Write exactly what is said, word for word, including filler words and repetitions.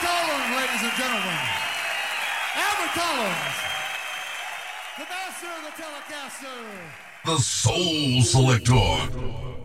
Collins, ladies and gentlemen. Albert Collins, the master of the Telecaster. The Soul Selector.